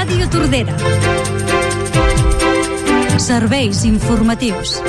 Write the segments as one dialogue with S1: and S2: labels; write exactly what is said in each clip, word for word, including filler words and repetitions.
S1: Ràdio Tordera. Serveis informatius.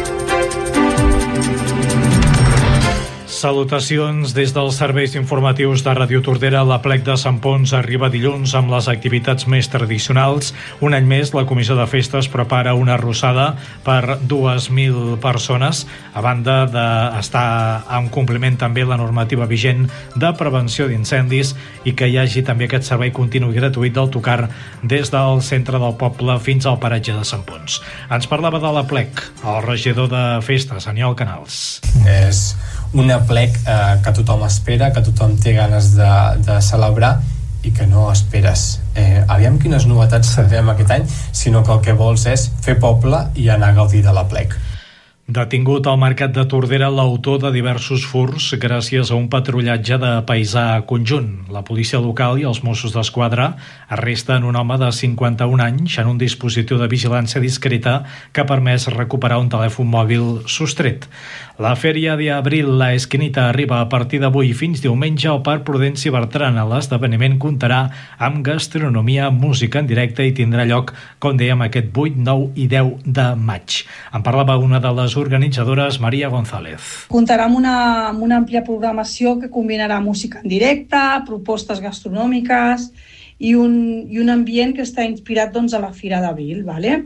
S2: Salutacions des dels serveis informatius de Ràdio Tordera. L'Aplec de Sant Ponç arriba dilluns amb les activitats més tradicionals. Un any més, la Comissió de Festes prepara una arrossada per dues mil persones, a banda d'estar en compliment també la normativa vigent de prevenció d'incendis i que hi hagi també aquest servei continu i gratuït d'autocar des del centre del poble fins al paratge de Sant Ponç. Ens parlava de l'Aplec, el regidor de Festes, Aniol Canals.
S3: És un aplec eh, que tothom espera, que tothom té ganes de, de celebrar i que no esperes eh, aviam quines novetats tindrem aquest any, sinó que el que vols és fer poble i anar a gaudir de l'aplec.
S2: Detingut al mercat de Tordera l'autor de diversos furts gràcies a un patrullatge de paisà conjunt. La policia local i els Mossos d'Esquadra arresten un home de cinquanta-un anys en un dispositiu de vigilància discreta que ha permès recuperar un telèfon mòbil sostret. La Fèria d'Abril La Esquinita arriba a partir d'avui fins diumenge al Parc Prudenci Bertran. L'esdeveniment comptarà amb gastronomia, música en directe i tindrà lloc, com dèiem, aquest vuit, nou i deu de maig. En parlava una de les organitzadores, Maria González.
S4: Comptarà amb una, amb una àmplia programació que combinarà música en directe, propostes gastronòmiques i un, i un ambient que està inspirat doncs, a la Fira d'Abril, ¿vale?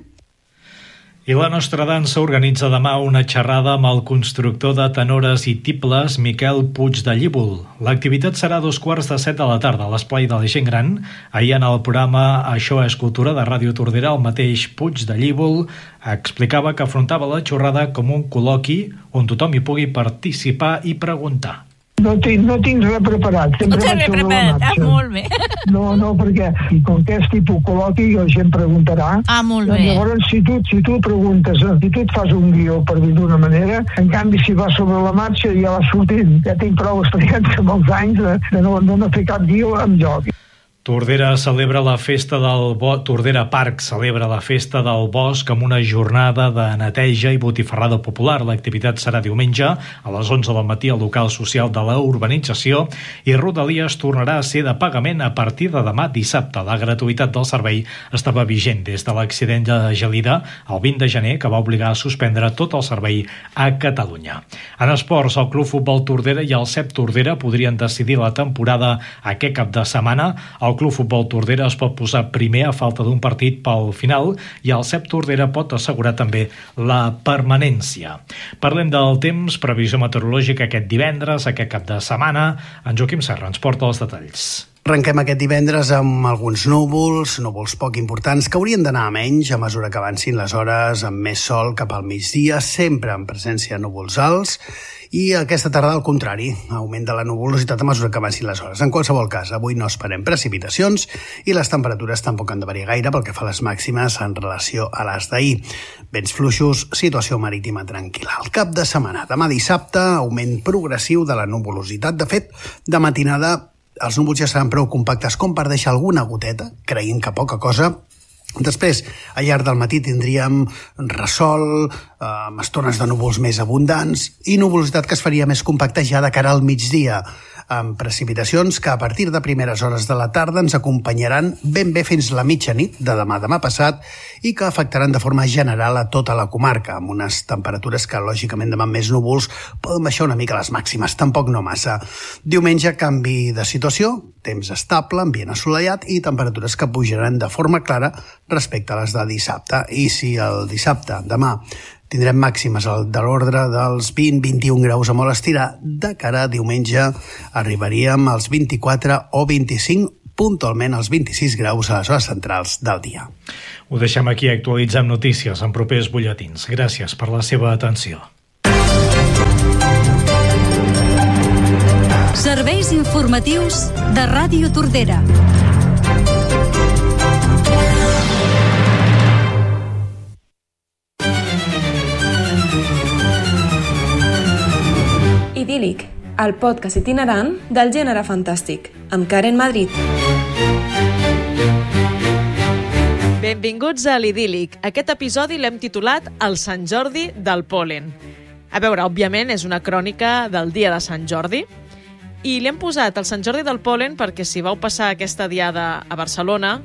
S2: I la nostra dansa organitza demà una xerrada amb el constructor de tenores i tibles Miquel Puig de Llívol. L'activitat serà a dos quarts de set de la tarda a l'Esplai de la Gent Gran. Ahir en el programa Això és Cultura de Ràdio Tordera, el mateix Puig de Llívol explicava que afrontava la xerrada com un col·loqui on tothom hi pugui participar i preguntar.
S5: No tinc, no tinc res preparat.
S6: No tens res preparat, ah, molt bé.
S5: No, no, perquè com que és tipus col·loqui, la gent preguntarà.
S6: Ah, molt bé.
S5: Doncs llavors, si tu, si tu preguntes, si tu et fas un guió, per dir d'una manera, en canvi, si vas sobre la marxa, ja va sortint. Ja tinc prou experiència amb els anys de, de, no, de no fer cap guió amb joc.
S2: Tordera celebra la festa del bo... Tordera Parc celebra la festa del bosc amb una jornada de neteja i botifarrada popular. L'activitat serà diumenge a les onze del matí al local social de la urbanització i Rodalies tornarà a ser de pagament a partir de demà dissabte. La gratuïtat del servei estava vigent des de l'accident de Gelida el vint de gener, que va obligar a suspendre tot el servei a Catalunya. En esports, el Club Futbol Tordera i el C E P Tordera podrien decidir la temporada aquest cap de setmana. El Club Futbol Tordera es pot posar primer a falta d'un partit pel final i el C E P Tordera pot assegurar també la permanència. Parlem del temps, previsió meteorològica aquest divendres, aquest cap de setmana. En Joaquim Serra ens porta els detalls.
S7: Arrenquem aquest divendres amb alguns núvols, núvols poc importants, que haurien d'anar a menys a mesura que avancin les hores, amb més sol cap al migdia, sempre en presència de núvols alts, i aquesta tarda, al contrari, augment de la nuvolositat a mesura que avancin les hores. En qualsevol cas, avui no esperem precipitacions i les temperatures tampoc han de variar gaire pel que fa a les màximes en relació a les d'ahir. Vents fluixos, situació marítima tranquil·la. El cap de setmana, demà dissabte, augment progressiu de la nuvolositat. De fet, de matinada, els núvols ja seran prou compactes com per deixar alguna goteta, creient que poca cosa. Després, al llarg del matí tindríem ressol, eh, amb estones de núvols més abundants i nuvolositat que es faria més compacta ja de cara al migdia, amb precipitacions que a partir de primeres hores de la tarda ens acompanyaran ben bé fins la mitjanit de demà demà passat i que afectaran de forma general a tota la comarca, amb unes temperatures que, lògicament, demà amb més núvols poden baixar una mica les màximes, tampoc no massa. Diumenge, canvi de situació, temps estable, ambient assolellat i temperatures que pujaran de forma clara respecte a les de dissabte. I si el dissabte, demà, tindrem màximes de l'ordre dels vint a vint-i-un graus a molt estirar, de cara a diumenge arribaríem als vint-i-quatre o vint-i-cinc, puntualment als vint-i-sis graus a les hores centrals del dia.
S2: Ho deixem aquí, actualitzem notícies en propers butlletins. Gràcies per la seva atenció.
S1: Serveis informatius de Ràdio Tordera.
S8: Idíl·lic, el podcast itinerant del gènere fantàstic, amb Karen Madrid.
S9: Benvinguts a l'Idíl·lic. Aquest episodi l'hem titulat El Sant Jordi del Pol·len. A veure, òbviament és una crònica del dia de Sant Jordi i li hem posat el Sant Jordi del Pol·len perquè si vau passar aquesta diada a Barcelona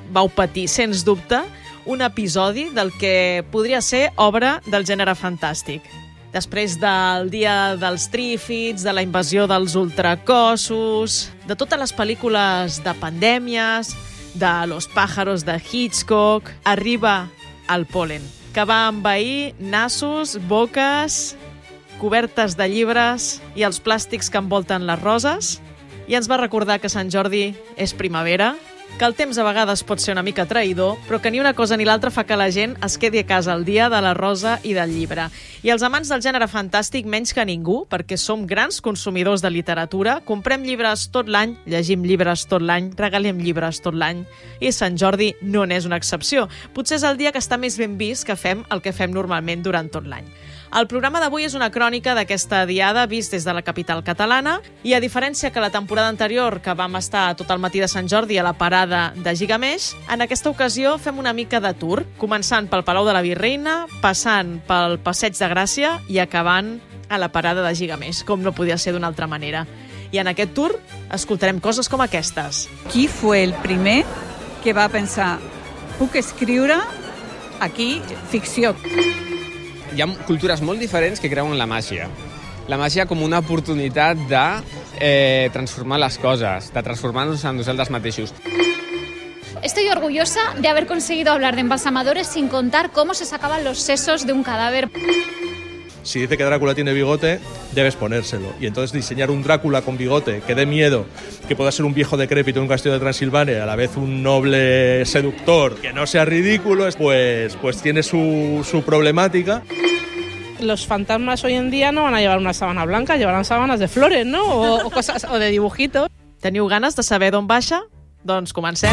S9: vau patir, sens dubte, un episodi del que podria ser obra del gènere fantàstic. Després del dia dels trífids, de la invasió dels ultracossos, de totes les pel·lícules de pandèmies, de Los pájaros de Hitchcock, arriba el pol·len, que va envair nassos, boques, cobertes de llibres i els plàstics que envolten les roses, i ens va recordar que Sant Jordi és primavera, que el temps a vegades pot ser una mica traïdor, però que ni una cosa ni l'altra fa que la gent es quedi a casa el dia de la rosa i del llibre. I els amants del gènere fantàstic menys que ningú, perquè som grans consumidors de literatura, comprem llibres tot l'any, llegim llibres tot l'any, regalem llibres tot l'any, i Sant Jordi no n'és una excepció. Potser és el dia que està més ben vist que fem el que fem normalment durant tot l'any. El programa d'avui és una crònica d'aquesta diada vist des de la capital catalana i a diferència que la temporada anterior, que vam estar tot el matí de Sant Jordi a la parada de Gigameix, en aquesta ocasió fem una mica de tour, començant pel Palau de la Virreina, passant pel Passeig de Gràcia i acabant a la parada de Gigameix, com no podia ser d'una altra manera. I en aquest tour escoltarem coses com aquestes.
S10: Qui fue el primer que va pensar puc escriure aquí ficció?
S11: Hi ha cultures molt diferents que creuen la màgia. La màgia com una oportunitat de eh, transformar les coses, de transformar-nos en nosaltres mateixos.
S12: Estoy orgullosa de haber conseguido hablar de embalsamadores sin contar cómo se sacaban los sesos de un cadáver.
S13: Si dice que Drácula tiene bigote, debes ponérselo. Y entonces diseñar un Drácula con bigote que dé miedo, que pueda ser un viejo decrépito en un castillo de Transilvania, a la vez un noble seductor, que no sea ridículo, pues, pues tiene su, su problemática.
S14: Los fantasmas hoy en día no van a llevar una sábana blanca, llevarán sábanas de flores, ¿no? O, o cosas, o de dibujitos.
S9: Teniu ganes de saber d'on baixa? Doncs comencem.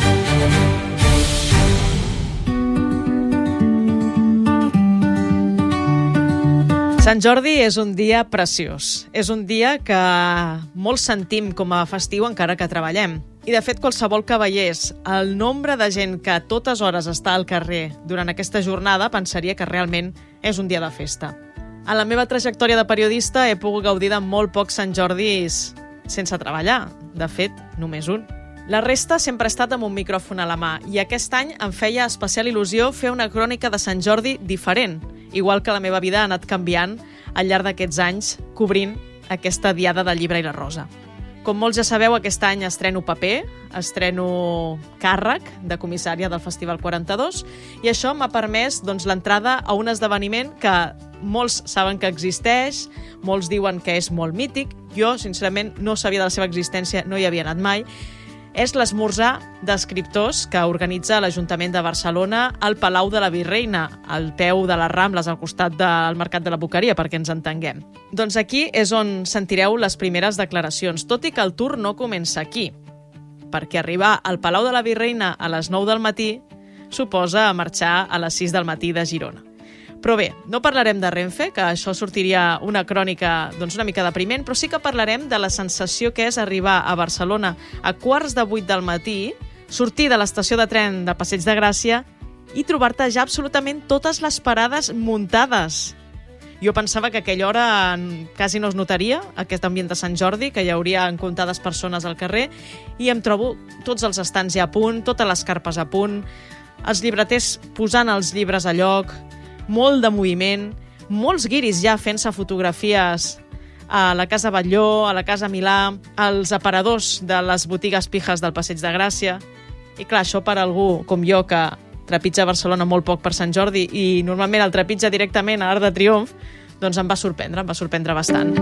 S9: Sant Jordi és un dia preciós. És un dia que molts sentim com a festiu encara que treballem. I, de fet, qualsevol que veiés el nombre de gent que a totes hores està al carrer durant aquesta jornada pensaria que realment és un dia de festa. A la meva trajectòria de periodista he pogut gaudir de molt pocs Sant Jordis sense treballar. De fet, només un. La resta sempre ha estat amb un micròfon a la mà i aquest any em feia especial il·lusió fer una crònica de Sant Jordi diferent, igual que la meva vida ha anat canviant al llarg d'aquests anys cobrint aquesta diada del llibre i la rosa. Com molts ja sabeu, aquest any estreno paper, estreno càrrec de comissària del Festival quaranta-dos i això m'ha permès doncs, l'entrada a un esdeveniment que molts saben que existeix, molts diuen que és molt mític, jo sincerament no sabia de la seva existència, no hi havia anat mai. És l'esmorzar d'escriptors que organitza l'Ajuntament de Barcelona al Palau de la Virreina, al peu de les Rambles, al costat del Mercat de la Boqueria, perquè ens entenguem. Doncs aquí és on sentireu les primeres declaracions, tot i que el tour no comença aquí, perquè arribar al Palau de la Virreina a les nou del matí suposa marxar a les sis del matí de Girona. Però bé, no parlarem de Renfe, que això sortiria una crònica doncs una mica depriment, però sí que parlarem de la sensació que és arribar a Barcelona a quarts de vuit del matí, sortir de l'estació de tren de Passeig de Gràcia i trobar-te ja absolutament totes les parades muntades. Jo pensava que a aquella hora quasi no es notaria aquest ambient de Sant Jordi, que hi hauria comptades persones al carrer, i em trobo tots els estants ja a punt, totes les carpes a punt, els llibreters posant els llibres a lloc, molt de moviment, molts guiris ja fent-se fotografies a la Casa Batlló, a la Casa Milà, als aparadors de les botigues pijes del Passeig de Gràcia. I clar, això per algú com jo, que trepitja Barcelona molt poc per Sant Jordi i normalment el trepitja directament a Arc de Triomf, doncs em va sorprendre, em va sorprendre bastant.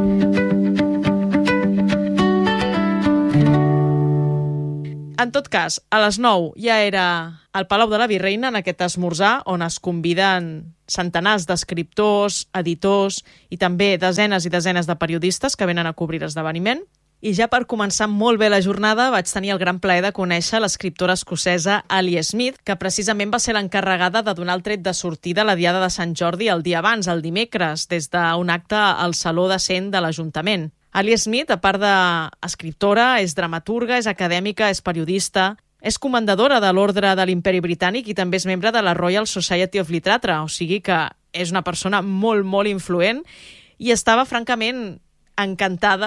S9: En tot cas, a les nou ja era al Palau de la Virreina, en aquest esmorzar, on es conviden centenars d'escriptors, editors i també desenes i desenes de periodistes que venen a cobrir l'esdeveniment. I ja per començar molt bé la jornada vaig tenir el gran plaer de conèixer l'escriptora escocesa Ali Smith, que precisament va ser l'encarregada de donar el tret de sortida a la Diada de Sant Jordi el dia abans, el dimecres, des d'un acte al Saló de Cent de l'Ajuntament. Ali Smith, a part d'escriptora, és dramaturga, és acadèmica, és periodista, és comandadora de l'Ordre de l'Imperi Britànic i també és membre de la Royal Society of Literature, o sigui que és una persona molt, molt influent i estava francament encantada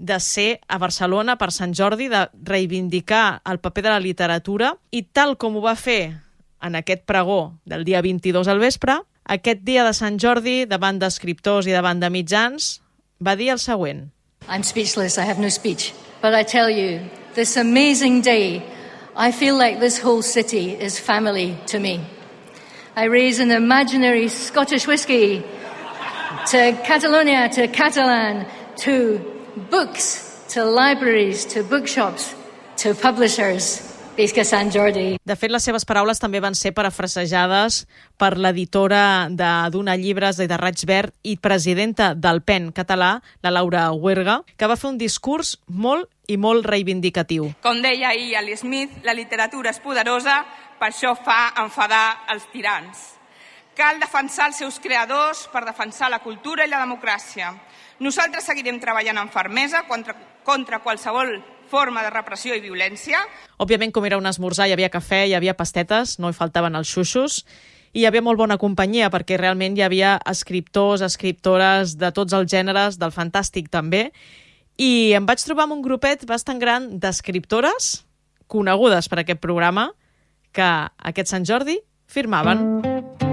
S9: de ser a Barcelona per Sant Jordi, de reivindicar el paper de la literatura, i tal com ho va fer en aquest pregó del dia vint-i-dos al vespre, aquest dia de Sant Jordi, davant d'escriptors i davant de mitjans, va dir el següent.
S15: I'm speechless, I have no speech. But I tell you, this amazing day, I feel like this whole city is family to me. I raise an imaginary Scottish whiskey to Catalonia, to Catalan, to books, to libraries, to bookshops, to publishers. Visca Sant Jordi.
S9: De fet, les seves paraules també van ser parafrasejades per l'editora de Duna Llibres i de Raig Verd i presidenta del P E N català, la Laura Huerga, que va fer un discurs molt i molt reivindicatiu.
S16: Com deia ahir Ali Smith, la literatura és poderosa, per això fa enfadar els tirans. Cal defensar els seus creadors per defensar la cultura i la democràcia. Nosaltres seguirem treballant amb fermesa contra, contra qualsevol forma de repressió i violència.
S9: Òbviament, com era un esmorzar, hi havia cafè, hi havia pastetes, no hi faltaven els xuxos, i hi havia molt bona companyia, perquè realment hi havia escriptors, escriptores de tots els gèneres, del fantàstic també, i em vaig trobar amb un grupet bastant gran d'escriptores conegudes per aquest programa que aquest Sant Jordi firmaven.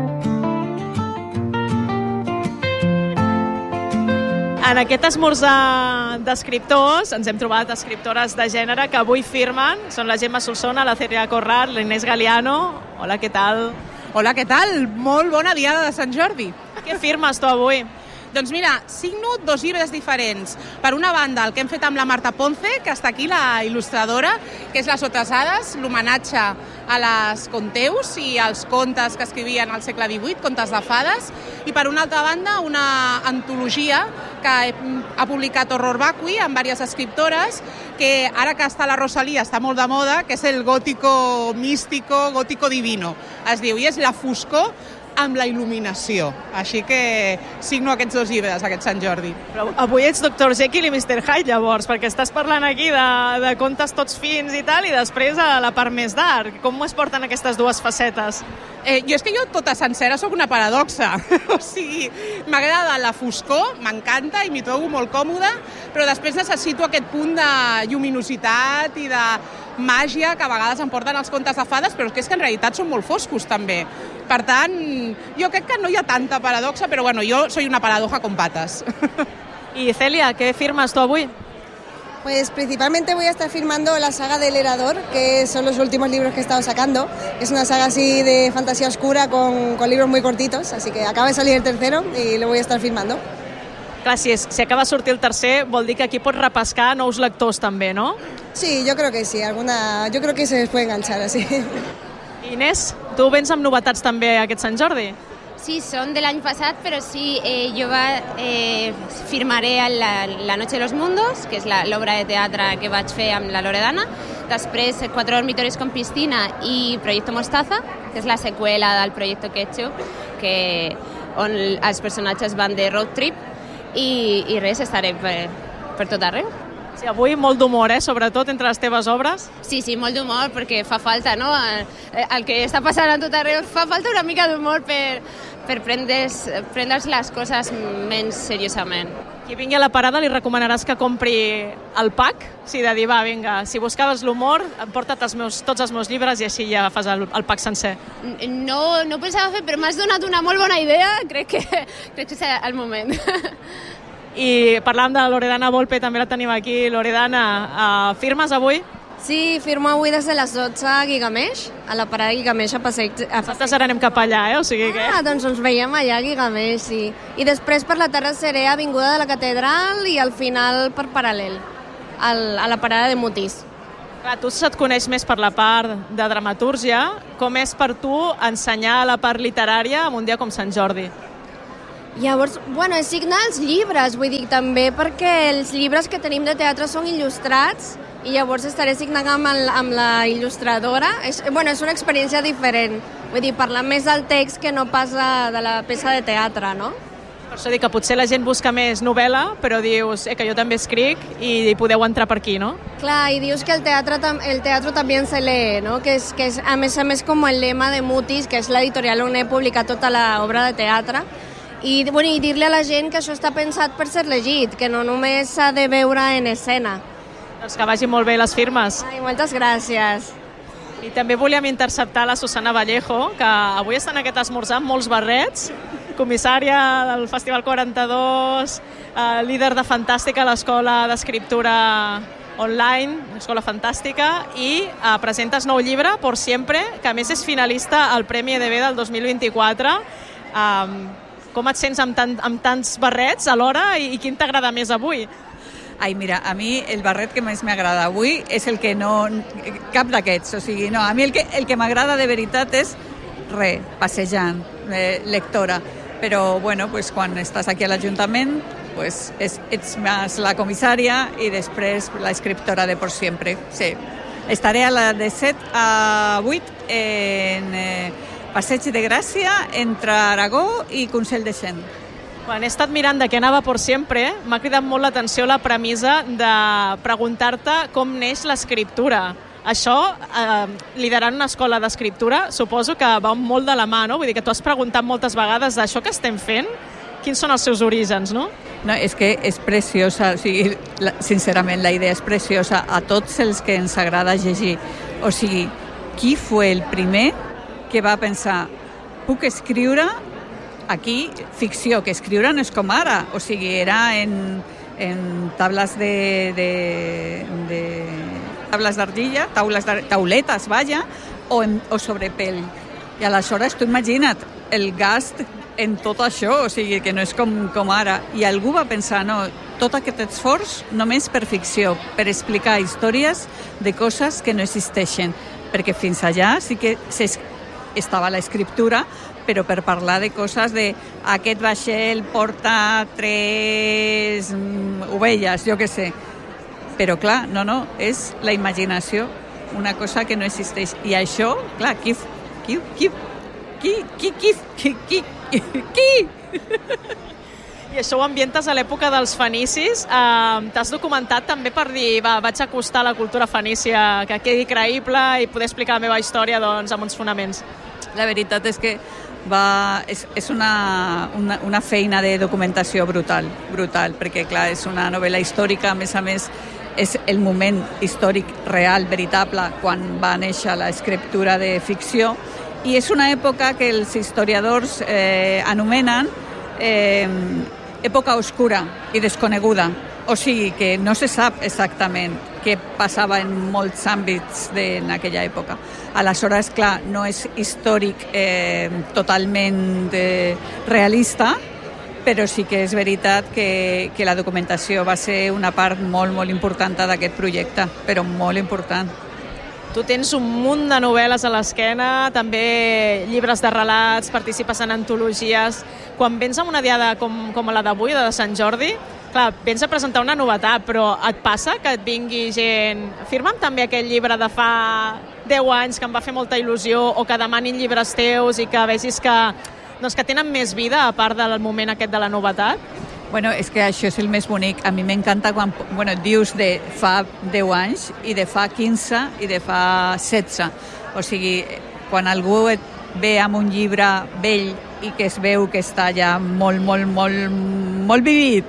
S9: En aquest esmorzar d'escriptors ens hem trobat escriptores de gènere que avui firmen. Són la Gemma Solsona, la Celia Corral, la Inés Galiano. Hola, què tal?
S14: Hola, què tal? Molt bona diada de Sant Jordi.
S9: Què firmes tu avui?
S14: Doncs mira, signo dos llibres diferents. Per una banda, el que hem fet amb la Marta Ponce, que està aquí, la il·lustradora, que és Les Otesades, l'homenatge a les conteus i als contes que escrivien al segle divuit, contes de fades, i per una altra banda, una antologia que ha publicat Horror Vacui amb diverses escriptores, que ara que està la Rosalía està molt de moda, que és el gótico místico, gótico divino. Es diu, i és la foscor amb la il·luminació. Així que signo aquests dos llibres, aquest Sant Jordi.
S9: Però avui ets doctor Jekyll i mister Hyde, llavors, perquè estàs parlant aquí de, de contes tots fins i tal, i després a la part més d'art. Com es porten aquestes dues facetes?
S14: Eh, jo és que jo tota sencera sóc una paradoxa. O sigui, m'agrada la foscor, m'encanta i m'hi trobo molt còmoda, però després necessito aquest punt de lluminositat i de màgia que a vegades em porten els contes de fades, però és que en realitat són molt foscos també. Per tant, jo crec que no hi ha tanta paradoxa, pero bueno, yo soy una paradoja con patas.
S9: Y Celia, ¿qué firmas tú hoy?
S17: Pues principalmente voy a estar firmando la saga del Herador, que son los últimos libros que he estado sacando. Es una saga así de fantasía oscura con, con libros muy cortitos, así que acaba de salir el tercero y lo voy a estar firmando.
S9: Clar, si, és, si acaba de sortir el tercer, vol dir que aquí pots repescar nous lectors també, no?
S17: Sí, yo creo que sí. Alguna, yo creo que se les puede enganchar así.
S9: Inés, tu vens amb novetats també aquest Sant Jordi?
S18: Sí, són de l'any passat, però sí, eh, jo va, eh, firmaré la, la Noche de los Mundos, que és l'obra de teatre que vaig fer amb la Loredana, després Cuatro dormitorios con piscina i Proyecto Mostaza, que és la seqüela del Proyecto Quechu, que, on els personatges van de road trip, i, i res, estaré per, per tot arreu.
S9: Sí, avui molt d'humor, eh? Sobretot entre les teves obres.
S18: Sí, sí, molt d'humor, perquè fa falta, no? El, el que està passant a tot arreu, fa falta una mica d'humor per, per prendre's, prendre's les coses menys seriosament.
S9: Qui vingui a la parada li recomanaràs que compri el pack? Sí, de dir, va, vinga, si buscaves l'humor, porta't els meus, tots els meus llibres i així ja fas el, el pack sencer.
S18: No, no ho pensava fer, però m'has donat una molt bona idea, crec que, crec que és el moment.
S9: I parlàvem de Loredana Volpe, també la tenim aquí. Loredana, uh, firmes avui?
S19: Sí, firmo avui des de les dotze a Gigamesh, a la parada de Gigamesh a Passeig. A
S9: Nosaltres ara anem cap allà, eh? O sigui que...
S19: Ah, doncs ens veiem allà a Gigamesh, sí. I després per la tarda seré a Avinguda de la Catedral i al final per Paral·lel, al, a la parada de Mutís.
S9: Clar, tu se't coneix més per la part de dramatúrgia. Com és per tu ensenyar la part literària en un dia com Sant Jordi?
S19: Llavors, bueno, és signar els llibres, vull dir, també perquè els llibres que tenim de teatre són il·lustrats i llavors estaré signant amb, el, amb la il·lustradora. És, bueno, és una experiència diferent, vull dir, parlar més del text que no pas de la peça de teatre, no?
S9: Per això dic que potser la gent busca més novel·la, però dius eh, que jo també escric i podeu entrar per aquí, no?
S19: Clar, i dius que el teatre, el teatre també se lee, no? Que és, que és a més a més com el lema de Mutis, que és l'editorial on he publicat tota l'obra de teatre, I, bueno, i dir-li a la gent que això està pensat per ser llegit, que no només s'ha de veure en escena.
S9: Doncs que vagin molt bé les firmes.
S19: Ai, moltes gràcies.
S9: I també volíem interceptar la Susana Vallejo, que avui està en aquest esmorzar amb molts barrets, comissària del Festival quaranta-dos, eh, líder de Fantàstica a l'Escola d'Escriptura online, Escola Fantàstica, i eh, presentes nou llibre, Por Siempre, que a més és finalista al Premi E D B del dos mil vint-i-quatre. Um, com et sents amb, tant, amb tants barrets alhora i, i quin t'agrada més avui?
S10: Ai, mira, a mi el barret que més m'agrada avui és el que no... cap d'aquests, o sigui, no, a mi el que, el que m'agrada de veritat és re, passejant, eh, lectora. Però, bueno, pues, quan estàs aquí a l'Ajuntament, pues, és, ets més la comissària i després l'escriptora de Por Siempre. Sí. Estaré a la de set a vuit en eh, Passeig de Gràcia, entre Aragó i Consell de Cent.
S9: Quan he estat mirant de què anava Por Siempre, m'ha cridat molt l'atenció la premissa de preguntar-te com neix l'escriptura. Això, eh, liderant una escola d'escriptura, suposo que va molt de la mà, no? Vull dir que tu has preguntat moltes vegades d'això que estem fent, quins són els seus orígens, no?
S10: No, és que és preciosa, o sigui, la, sincerament, la idea és preciosa a tots els que ens agrada llegir. O sigui, qui fue el primer que va pensar, puc escriure aquí ficció, que escriure no és com ara, o sigui, era en, en tables de, de, de tables d'argilla, taules de, tauletes, vaja, o, en, o sobre pell. I aleshores, tu imagina't el gast en tot això, o sigui, que no és com, com ara. I algú va pensar, no, tot aquest esforç només per ficció, per explicar històries de coses que no existeixen, perquè fins allà sí que estava l'escriptura, però per parlar de coses de aquest vaixell porta tres mm, ovelles, jo què sé. Però clar, no, no, és la imaginació, una cosa que no existeix. I això, clar, qui, qui, qui, qui, qui, qui, qui, qui, qui?
S9: I això ho ambientes a l'època dels fenicis. Eh, T'has documentat també per dir, va, vaig acostar la cultura fenícia, que quedi creïble i poder explicar la meva història doncs, amb uns fonaments.
S10: La veritat és que va, és, és una, una, una feina de documentació brutal, brutal, perquè clar, és una novel·la històrica, a més a més és el moment històric real, veritable, quan va néixer l'escriptura de ficció, i és una època que els historiadors eh, anomenen eh, època oscura i desconeguda, o sigui que no se sap exactament què passava en molts àmbits de, en aquella època. Aleshores, clar, no és històric eh, totalment eh, realista, però sí que és veritat que, que la documentació va ser una part molt, molt important d'aquest projecte, però molt important.
S9: Tu tens un munt de novel·les a l'esquena, també llibres de relats, participes en antologies. Quan vens a una diada com, com la d'avui, de Sant Jordi, clar, vens a presentar una novetat, però et passa que et vingui gent... Firma'm també aquell llibre de fa deu anys que em va fer molta il·lusió, o que demanin llibres teus i que vegis que, doncs, que tenen més vida a part del moment aquest de la novetat?
S10: Bueno, és que això és el més bonic. A mi m'encanta quan bueno, dius de fa deu anys i de fa quinze i de fa setze. O sigui, quan algú et ve amb un llibre vell i que es veu que està ja molt, molt, molt, molt vivit,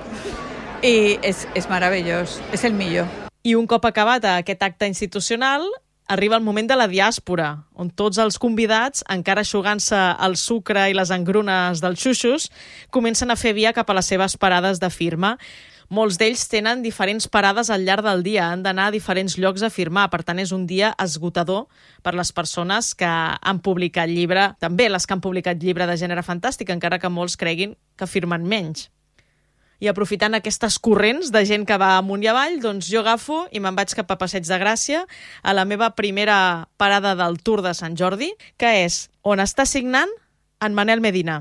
S10: i és, és meravellós, és el millor.
S9: I un cop acabat aquest acte institucional, arriba el moment de la diàspora, on tots els convidats, encara eixugant-se el sucre i les engrunes dels xuxos, comencen a fer via cap a les seves parades de firma. Molts d'ells tenen diferents parades al llarg del dia, han d'anar a diferents llocs a firmar, per tant és un dia esgotador per les persones que han publicat llibre, també les que han publicat llibre de gènere fantàstic, encara que molts creguin que firmen menys. I aprofitant aquestes corrents de gent que va amunt i avall, doncs jo agafo i me'n vaig cap a Passeig de Gràcia, a la meva primera parada del Tour de Sant Jordi, que és on està signant en Manel Medina.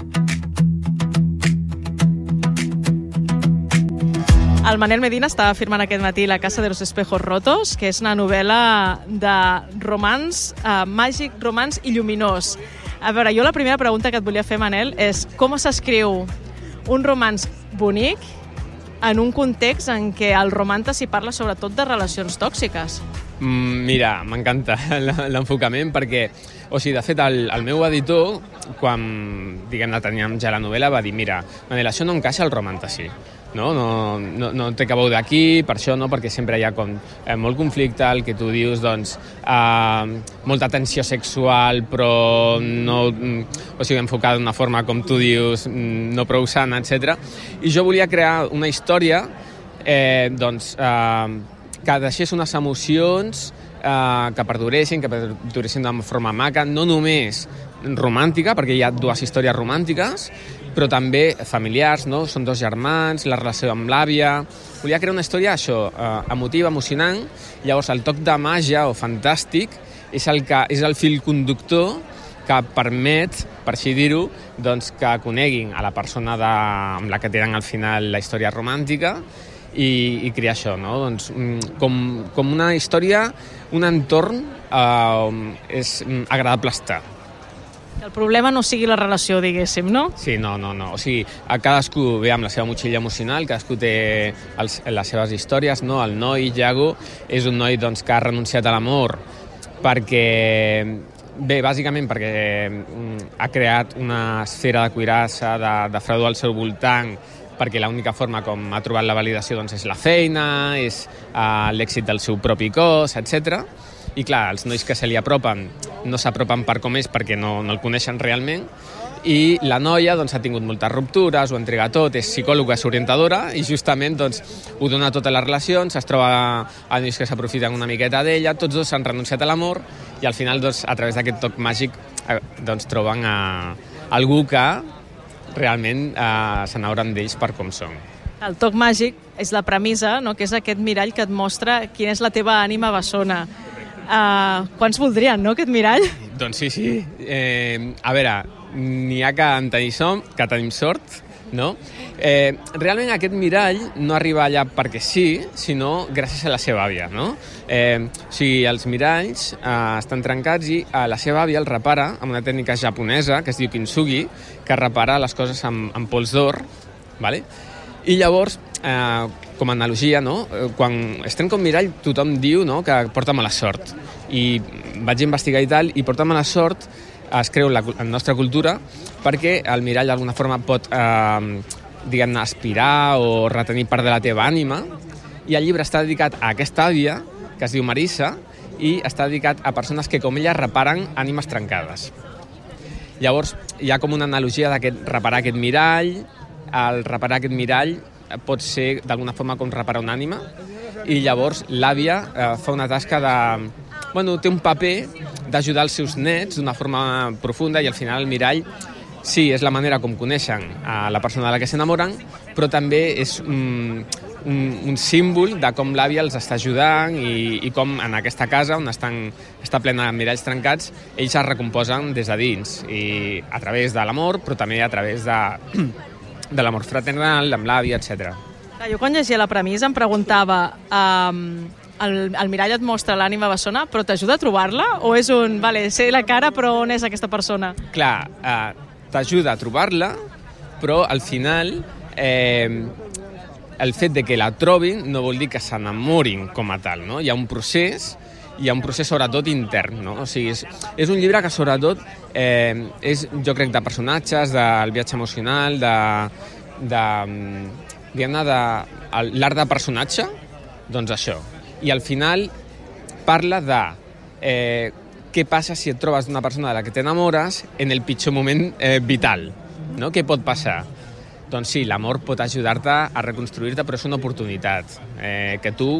S9: El Manel Medina estava firmant aquest matí La casa de los espejos rotos, que és una novel·la de romans, eh, màgic, romans i lluminós. A veure, jo la primera pregunta que et volia fer, Manel, és com s'escriu un romanç bonic en un context en què el romanta s'hi parla sobretot de relacions tòxiques?
S11: Mm, mira, m'encanta l'enfocament perquè, o sigui, de fet, el, el meu editor, quan, diguem-ne, teníem ja la novel·la, va dir, mira, Manel, això no encaixa al romantasí. No, no, no, no té que veure d'aquí, per això no, perquè sempre hi ha com, eh, molt conflicte, el que tu dius, doncs, eh, molta tensió sexual, però no, o sigui, enfocada d'una forma, com tu dius, no prou sana, etcètera. I jo volia crear una història eh, doncs, eh, que deixés unes emocions eh, que perduressin, que perduressin de forma maca, no només romàntica, perquè hi ha dues històries romàntiques, però també familiars, no? Són dos germans, la relació amb l'àvia. Volia crear una història, això, eh, emotiva, emocionant. Llavors, el toc de màgia o fantàstic és el, que, és el fil conductor que permet, per així dir-ho, doncs, que coneguin a la persona de, amb la que tenen al final la història romàntica i, i crear això, no? Doncs, com, com una història, un entorn eh, és agradable estar.
S9: Que el problema no sigui la relació, diguéssim, no?
S11: Sí, no, no, no. O sigui, cadascú ve amb la seva motxilla emocional, cadascú té els, les seves històries, no? El noi, Iago, és un noi doncs, que ha renunciat a l'amor perquè, bé, bàsicament perquè ha creat una esfera de cuirassa, de, de fredor al seu voltant, perquè l'única forma com ha trobat la validació doncs, és la feina, és uh, l'èxit del seu propi cos, etcètera. I clar, els nois que se li apropen no s'apropen per com és perquè no, no el coneixen realment, i la noia doncs, ha tingut moltes ruptures, ho entrega tot, és psicòloga, és orientadora, i justament doncs, ho dona totes les relacions, es troba a nois que s'aprofiten una miqueta d'ella, tots dos s'han renunciat a l'amor, i al final, doncs, a través d'aquest toc màgic, eh, doncs, troben a algú que realment eh, s'enamoren d'ells per com són.
S9: El toc màgic és la premissa, no? Que és aquest mirall que et mostra quina és la teva ànima bessona. Uh, quants voldrien, no, aquest mirall?
S11: Doncs sí, sí. Eh, a veure, n'hi ha que en tenim, som, que tenim sort, no? Eh, realment aquest mirall no arriba allà perquè sí, sinó gràcies a la seva àvia, no? Eh, o sigui, els miralls eh, estan trencats i eh, la seva àvia el repara amb una tècnica japonesa que es diu kintsugi, que repara les coses amb, amb pols d'or, ¿vale? I llavors, eh, com a analogia, no? Quan es trenca un mirall, tothom diu, no? Que porta mala sort. I vaig investigar i tal, i porta mala sort es creu en la, en la nostra cultura perquè el mirall d'alguna forma pot, eh, diguem-ne, aspirar o retenir part de la teva ànima. I el llibre està dedicat a aquesta àvia, que es diu Marissa, i està dedicat a persones que, com ella, reparen ànimes trencades. Llavors, hi ha com una analogia d'aquest reparar aquest mirall. El reparar aquest mirall pot ser d'alguna forma com reparar una ànima, i llavors l'àvia eh, fa una tasca de... Bueno, té un paper d'ajudar els seus nets d'una forma profunda, i al final el mirall sí, és la manera com coneixen a la persona de la que s'enamoren, però també és un, un, un símbol de com l'àvia els està ajudant i, i com en aquesta casa, on estan, està plena de miralls trencats, ells es recomposen des de dins, i a través de l'amor, però també a través de... de l'amor fraternal, amb l'àvia, etcètera.
S9: Jo quan llegia la premissa em preguntava um, el, el mirall et mostra l'ànima bessona, però t'ajuda a trobar-la? O és un, vale, sé la cara, però on és aquesta persona?
S11: Clar, eh, t'ajuda a trobar-la, però al final eh, el fet de que la trobin no vol dir que s'enamorin com a tal, no? Hi ha un procés, hi ha un procés sobretot intern, no? O sigui, és, és un llibre que sobretot eh, és, jo crec, de personatges, del viatge emocional, de, de, diguem-ne, de l'art de personatge, doncs això. I al final parla de eh, què passa si et trobes d'una persona de la que t'enamores en el pitjor moment eh, vital, no? Què pot passar? Doncs sí, l'amor pot ajudar-te a reconstruir-te, però és una oportunitat eh, que tu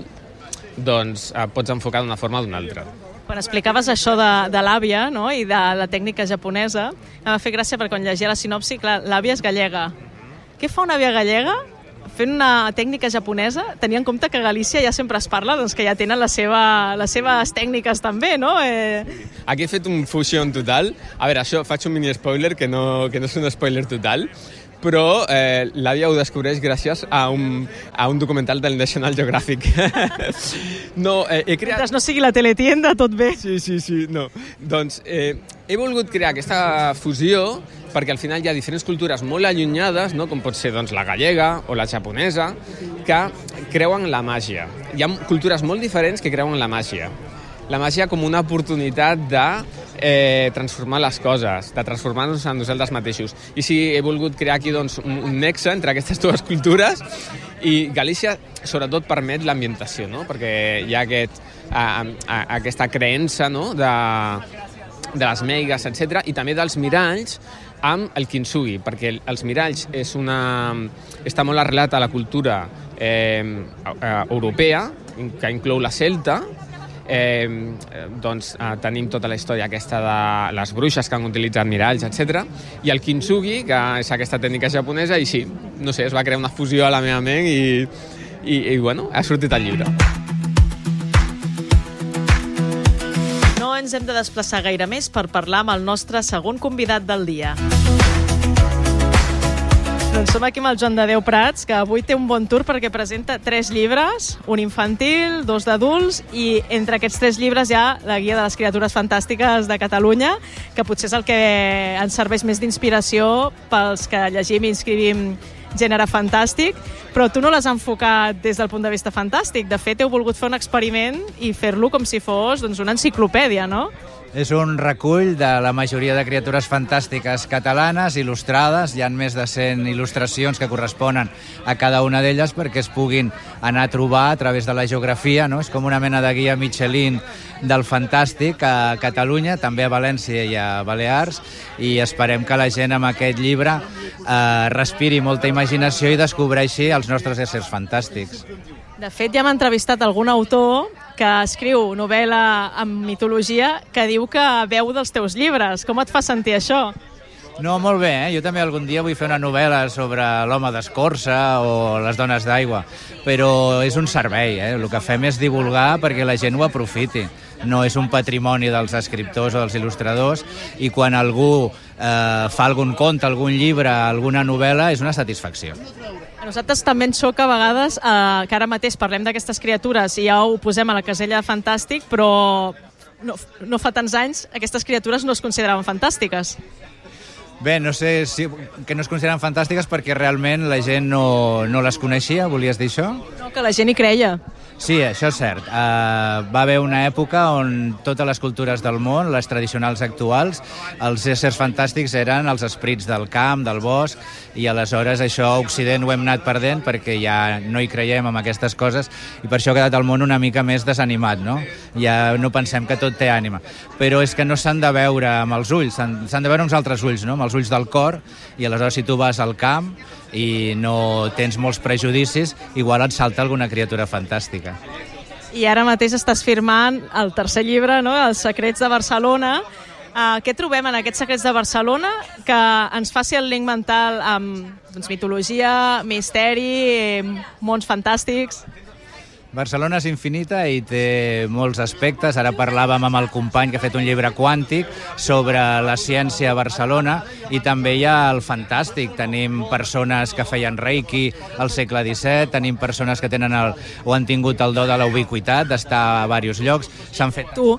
S11: doncs eh, pots enfocar d'una forma o d'una altra.
S9: Quan explicaves això de, de l'àvia, no? I de la tècnica japonesa, em va fer gràcia perquè quan llegia la sinopsi, clar, l'àvia és gallega. Què fa una àvia gallega fent una tècnica japonesa? Tenia en compte que a Galícia ja sempre es parla, doncs que ja tenen la seva, les seves tècniques també, no? Eh...
S11: Aquí he fet un fusion total. A veure, això faig un mini spoiler, que no, que no és un spoiler total, però eh, l'àvia ho descobreix gràcies a un, a un documental del National Geographic. no, eh, he creat...
S9: Mentre no sigui la teletienda, tot bé.
S11: Sí, sí, sí, no. Doncs eh, he volgut crear aquesta fusió perquè al final hi ha diferents cultures molt allunyades, no? Com pot ser doncs, la gallega o la japonesa, que creuen la màgia. Hi ha cultures molt diferents que creuen la màgia. la màgia com una oportunitat de eh, transformar les coses, de transformar-nos en nosaltres mateixos. I sí, he volgut crear aquí doncs, un, un nexe entre aquestes dues cultures, i Galícia sobretot permet l'ambientació, no? Perquè hi ha aquest, a, a, aquesta creença, no? de, de les meigues, etcètera, i també dels miralls amb el kintsugi, perquè els miralls és una, està molt arrelat a la cultura eh, europea, que inclou la celta. Eh, doncs eh, tenim tota la història aquesta de les bruixes que han utilitzat miralls, etcètera. I el kintsugi, que és aquesta tècnica japonesa, i sí, no sé, es va crear una fusió a la meva ment i, i, i bueno, ha sortit el llibre.
S9: No ens hem de desplaçar gaire més per parlar amb el nostre segon convidat del dia. Doncs som aquí amb el Joan de Déu Prats, que avui té un bon tour perquè presenta tres llibres, un infantil, dos d'adults, i entre aquests tres llibres hi ha la Guia de les Criatures Fantàstiques de Catalunya, que potser és el que ens serveix més d'inspiració pels que llegim i inscrivim gènere fantàstic, però tu no l'has enfocat des del punt de vista fantàstic. De fet, heu volgut fer un experiment i fer-lo com si fos doncs, una enciclopèdia, no?
S20: És un recull de la majoria de criatures fantàstiques catalanes, il·lustrades. Hi ha més de cent il·lustracions que corresponen a cada una d'elles perquè es puguin anar a trobar a través de la geografia, no? És com una mena de guia Michelin del fantàstic a Catalunya, també a València i a Balears, i esperem que la gent amb aquest llibre eh, respiri molta imaginació i descobreixi els nostres éssers fantàstics.
S9: De fet, ja m'ha entrevistat algun autor que escriu novel·la amb mitologia que diu que veu dels teus llibres. Com et fa sentir això?
S20: No, molt bé, eh? Jo també algun dia vull fer una novel·la sobre l'home d'escorça o les dones d'aigua, però és un servei, eh? El que fem és divulgar perquè la gent ho aprofiti. No és un patrimoni dels escriptors o dels il·lustradors, i quan algú eh, fa algun conte, algun llibre, alguna novel·la, és una satisfacció.
S9: A nosaltres també ens xoca a vegades eh, que ara mateix parlem d'aquestes criatures i ja ho posem a la casella de fantàstic, però no, no fa tants anys aquestes criatures no es consideraven fantàstiques.
S20: Bé, no sé si que no es consideren fantàstiques perquè realment la gent no, no les coneixia, volies dir això?
S9: No, que la gent hi creia.
S20: Sí, això és cert. Uh, va haver una època on totes les cultures del món, les tradicionals actuals, els éssers fantàstics eren els esprits del camp, del bosc, i aleshores això a Occident ho hem anat perdent perquè ja no hi creiem en aquestes coses i per això ha quedat el món una mica més desanimat, no? Ja no pensem que tot té ànima. Però és que no s'han de veure amb els ulls, s'han, s'han de veure amb els altres ulls, no? Amb els ulls del cor, i aleshores si tu vas al camp i no tens molts prejudicis, igual et salta alguna criatura fantàstica.
S9: I ara mateix estàs firmant el tercer llibre, no? Els secrets de Barcelona. Uh, què trobem en aquests secrets de Barcelona que ens faci el link mental amb doncs, mitologia, misteri, mons fantàstics?
S20: Barcelona és infinita i té molts aspectes. Ara parlàvem amb el company que ha fet un llibre quàntic sobre la ciència a Barcelona, i també hi ha el fantàstic. Tenim persones que feien reiki al segle disset, tenim persones que tenen el, o han tingut el do de la ubiquitat, d'estar a diversos llocs. S'han fet...
S9: Tu!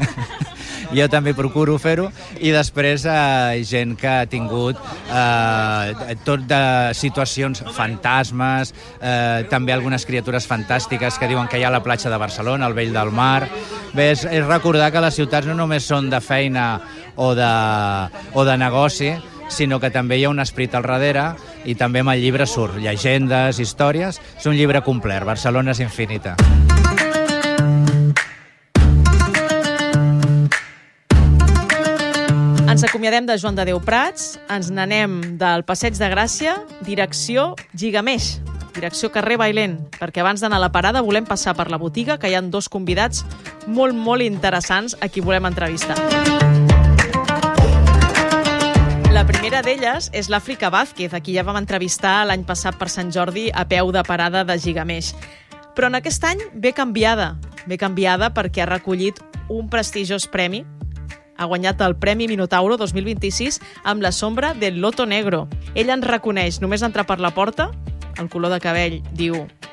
S20: Jo també procuro fer-ho, i després eh, gent que ha tingut eh, tot de situacions fantasmes, eh, també algunes criatures fantàstiques que diuen que hi ha a la platja de Barcelona, al vell del mar. Bé, és, és recordar que les ciutats no només són de feina o de, o de negoci, sinó que també hi ha un esperit al darrere, i també amb el llibre surt llegendes, històries. És un llibre complet, Barcelona és infinita.
S9: Ens acomiadem de Joan de Déu Prats, ens n'anem del Passeig de Gràcia, direcció Gigameix, direcció carrer Bailén, perquè abans d'anar a la parada volem passar per la botiga, que hi ha dos convidats molt, molt interessants a qui volem entrevistar. La primera d'elles és l'Àfrica Vázquez, a qui ja vam entrevistar l'any passat per Sant Jordi a peu de parada de Gigameix. Però en aquest any ve canviada, ve canviada perquè ha recollit un prestigiós premi. Ha guanyat el Premi Minotauro dos mil vint-i-sis amb La sombra del loto negro. Ell ens reconeix només entrar per la porta, el color de cabell diu